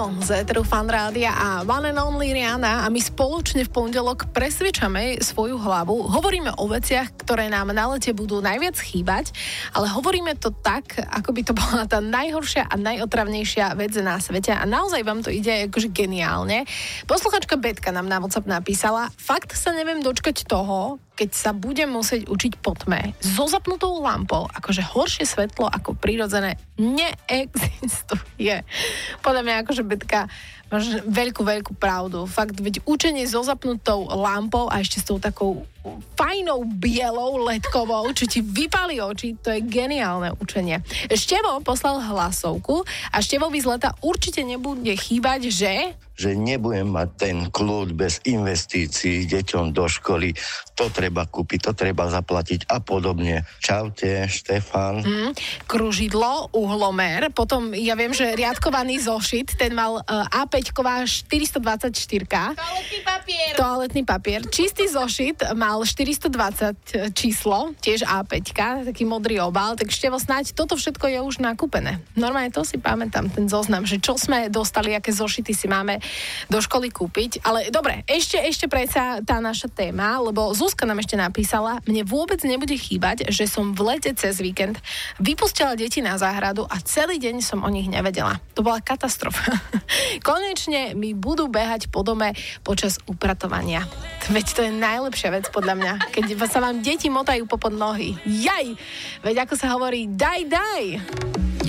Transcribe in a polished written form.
ráno z Eteru Fan Rádia a One and Only Rihanna a my spoločne v pondelok presviečame svoju hlavu. Hovoríme o veciach, ktoré nám na lete budú najviac chýbať, ale hovoríme to tak, ako by to bola tá najhoršia a najotravnejšia vec na svete a naozaj vám to ide akože geniálne. Posluchačka Betka nám na WhatsApp napísala: fakt sa neviem dočkať toho, keď sa budem musieť učiť po tme so zapnutou lampou, akože horšie svetlo ako prirodzené neexistuje. Podľa mňa akože Betka, máš veľkú pravdu. Fakt, veď učenie so zapnutou lampou a ešte s tou takou fajnou bielou ledkovou, čo ti vypáli oči, to je geniálne učenie. Števo poslal hlasovku a Števovi z leta určite nebude chýbať, že nebudem mať ten kľud bez investícií deťom do školy, to treba kúpiť, to treba zaplatiť a podobne. Čaute, Štefan. Kružidlo, uhlomer, potom ja viem, že riadkovaný zošit, ten mal A5-ková 424. Toaletný papier. Čistý zošit mal 420 číslo, tiež A5, taký modrý obal, tak Števo, snáď toto všetko je už nakúpené. Normálne to si pamätám, ten zoznam, že čo sme dostali, aké zošity si máme do školy kúpiť. Ale dobre, ešte predsa tá naša téma, lebo Zuzka nám ešte napísala: mne vôbec nebude chýbať, že som v lete cez víkend vypustila deti na záhradu a celý deň som o nich nevedela. To bola katastrofa. Konečne mi budú behať po dome počas upratovania. Veď to je najlepšia vec podľa mňa, keď sa vám deti motajú popod nohy. Jaj! Veď ako sa hovorí, daj!